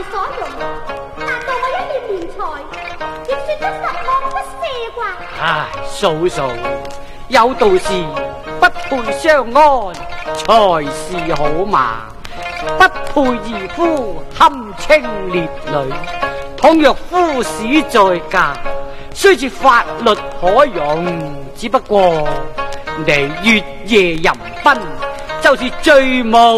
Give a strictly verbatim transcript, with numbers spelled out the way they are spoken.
所用，難道我一念錢財，亦算得十惡不赦啩？ 唉，嫂嫂，有道是不配相安，才是好馬；不配二夫，堪稱烈女。倘若夫使在家，雖是法律可用，只不過你月夜淫奔，就是罪無